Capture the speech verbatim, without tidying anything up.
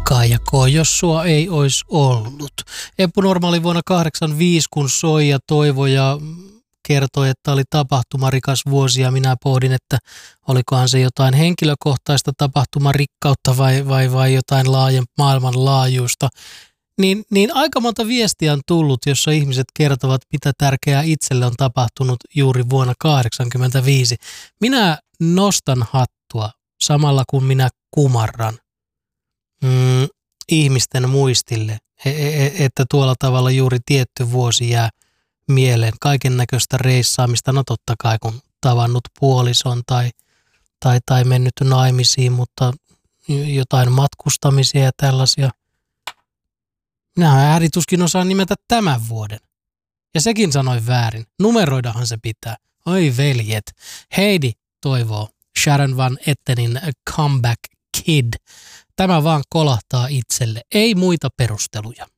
Kaija, jos sua ei olisi ollut. Eppu Normaali vuonna kahdeksankymmentäviisi, kun soi ja toivoi ja kertoi, että oli tapahtumarikas vuosi ja minä pohdin, että olikohan se jotain henkilökohtaista tapahtumarikkautta vai, vai, vai jotain laajen, maailmanlaajuista. Niin, niin aika monta viestiä on tullut, jossa ihmiset kertovat, mitä tärkeää itselle on tapahtunut juuri vuonna kahdeksankymmentäviisi. Minä nostan hattua samalla kun minä kumarran mm, ihmisten muistille, että tuolla tavalla juuri tietty vuosi jää mieleen. Kaiken näköistä reissaamista, no totta kai kun tavannut puolison tai, tai, tai mennyt naimisiin, mutta jotain matkustamisia ja tällaisia. Minähän äärituskin osaan nimetä tämän vuoden. Ja sekin sanoi väärin. Numeroidahan se pitää. Oi veljet. Heidi toivoo Sharon Van Ettenin Comeback Kid. Tämä vaan kolahtaa itselle. Ei muita perusteluja.